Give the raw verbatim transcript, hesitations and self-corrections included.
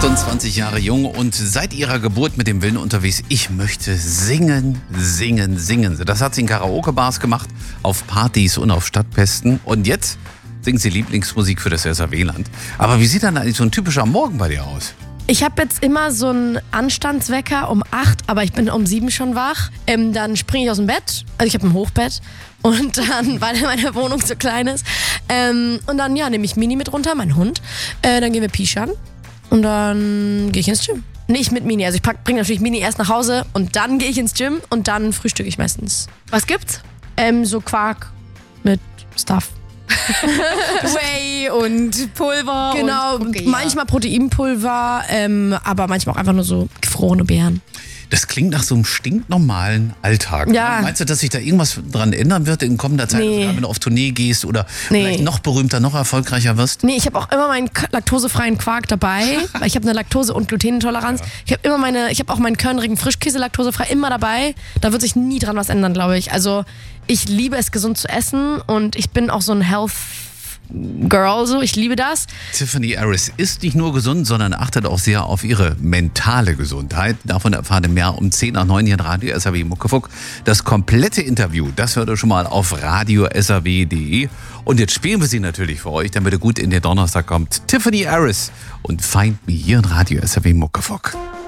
achtundzwanzig Jahre jung und seit ihrer Geburt mit dem Willen unterwegs, ich möchte singen, singen, singen. Das hat sie in Karaoke-Bars gemacht, auf Partys und auf Stadtfesten. Und jetzt singt sie Lieblingsmusik für das S R W-Land. Aber wie sieht dann eigentlich so ein typischer Morgen bei dir aus? Ich habe jetzt immer so einen Anstandswecker um acht, aber ich bin um sieben schon wach. Ähm, dann springe ich aus dem Bett, also ich habe ein Hochbett und dann, weil meine Wohnung so klein ist. Ähm, und dann ja, nehme ich Mini mit runter, mein Hund. Äh, dann gehen wir pischern und dann gehe ich ins Gym. Nicht mit Mini, also ich bringe natürlich Mini erst nach Hause und dann gehe ich ins Gym und dann frühstücke ich meistens. Was gibt's? Ähm, so Quark mit Stuff. Whey und Pulver. Genau, und, okay, manchmal Proteinpulver, ähm, aber manchmal auch einfach nur so gefrorene Beeren. Das klingt nach so einem stinknormalen Alltag. Ja. Meinst du, dass sich da irgendwas dran ändern wird in kommender Zeit, Nee. also wenn du auf Tournee gehst oder Nee. vielleicht noch berühmter, noch erfolgreicher wirst? Nee, ich habe auch immer meinen k- laktosefreien Quark dabei, weil ich habe eine Laktose- und Glutenintoleranz. Ich habe immer meine, ich habe auch meinen körnerigen Frischkäse laktosefrei immer dabei. Da wird sich nie dran was ändern, glaube ich. Also ich liebe es, gesund zu essen und ich bin auch so ein Health Girl, so, ich liebe das. Tiffany Harris ist nicht nur gesund, sondern achtet auch sehr auf ihre mentale Gesundheit. Davon erfahrt ihr mehr um zehn nach neun hier in Radio S R W Muckefuck. Das komplette Interview, das hört ihr schon mal auf radio s r w punkt d e. Und jetzt spielen wir sie natürlich für euch, damit ihr gut in den Donnerstag kommt. Tiffany Harris und Find Me hier in Radio S R W Muckefuck.